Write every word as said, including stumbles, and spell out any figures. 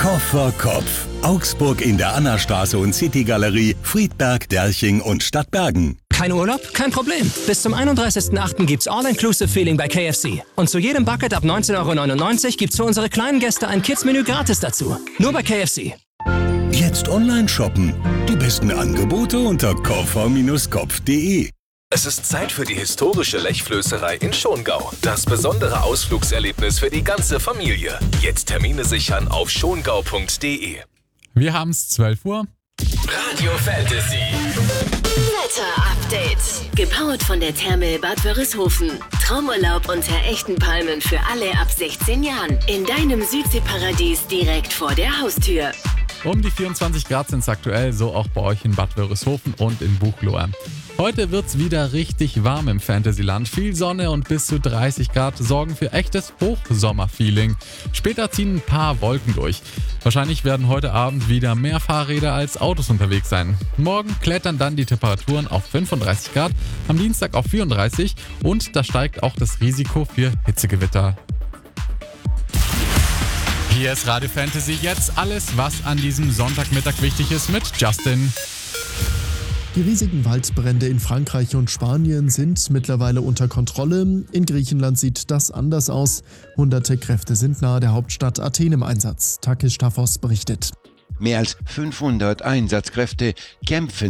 Koffer Kopf. Augsburg in der Annastraße und City-Galerie, Friedberg, Derching und Stadtbergen. Kein Urlaub? Kein Problem. Bis zum einunddreißigsten achten gibt's All-Inclusive-Feeling bei K F C. Und zu jedem Bucket ab neunzehn Euro neunundneunzig gibt's für unsere kleinen Gäste ein Kids-Menü gratis dazu. Nur bei K F C. Jetzt online shoppen. Die besten Angebote unter koffer Kopf punkt de. Es ist Zeit für die historische Lechflößerei in Schongau. Das besondere Ausflugserlebnis für die ganze Familie. Jetzt Termine sichern auf schongau punkt de. Wir haben es zwölf Uhr. Radio Fantasy. Wetter-Update. Gepowert von der Therme Bad Wörishofen. Traumurlaub unter echten Palmen für alle ab sechzehn Jahren. In deinem Südseeparadies direkt vor der Haustür. Um die vierundzwanzig Grad sind es aktuell, so auch bei euch in Bad Wörishofen und in Buchloe. Heute wird's wieder richtig warm im Fantasyland. Viel Sonne und bis zu dreißig Grad sorgen für echtes Hochsommerfeeling. Später ziehen ein paar Wolken durch. Wahrscheinlich werden heute Abend wieder mehr Fahrräder als Autos unterwegs sein. Morgen klettern dann die Temperaturen auf fünfunddreißig Grad, am Dienstag auf vierunddreißig und da steigt auch das Risiko für Hitzegewitter. Hier ist Radio Fantasy, jetzt alles, was an diesem Sonntagmittag wichtig ist mit Justin. Die riesigen Waldbrände in Frankreich und Spanien sind mittlerweile unter Kontrolle. In Griechenland sieht das anders aus. Hunderte Kräfte sind nahe der Hauptstadt Athen im Einsatz. Takis Stafos berichtet. Mehr als fünfhundert Einsatzkräfte kämpfen